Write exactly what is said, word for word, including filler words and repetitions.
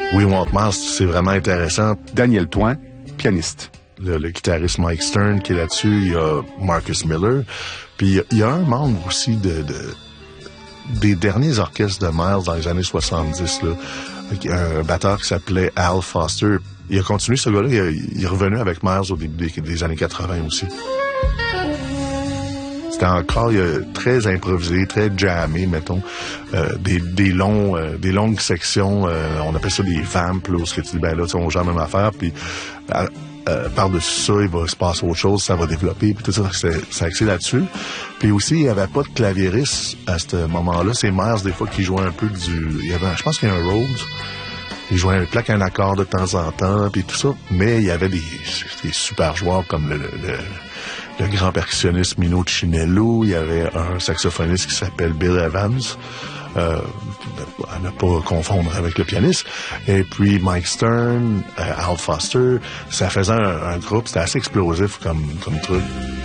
We Want Miles, c'est vraiment intéressant. Daniel Thoin, pianiste. Le, le guitariste Mike Stern qui est là-dessus, il y a Marcus Miller, puis il y a un membre aussi de, de des derniers orchestres de Miles dans les années soixante-dix, là, un batteur qui s'appelait Al Foster. Il a continué, ce gars-là, il, a, il est revenu avec Miles au début des, des années quatre-vingt aussi. C'était encore il a, très improvisé, très jammé, mettons, euh, des, des longs, euh, des longues sections, euh, on appelle ça des vamps, là, où ce que tu dis, ben là, tu sais, on joue la même affaire, puis euh, euh, par-dessus ça, il va se passer autre chose, ça va développer, puis tout ça, c'est, c'est axé là-dessus. Puis aussi, il n'y avait pas de claviériste à ce moment-là, c'est Miles, des fois, qui jouait un peu du... Il y avait, je pense qu'il y a un Rhodes. Il jouait un plaque un accord de temps en temps, puis tout ça, mais il y avait des, des super joueurs comme le... le, le le grand percussionniste Mino Chinello, il y avait un saxophoniste qui s'appelle Bill Evans, euh, à ne pas confondre avec le pianiste, et puis Mike Stern, euh, Al Foster, ça faisait un, un groupe, c'était assez explosif comme, comme truc.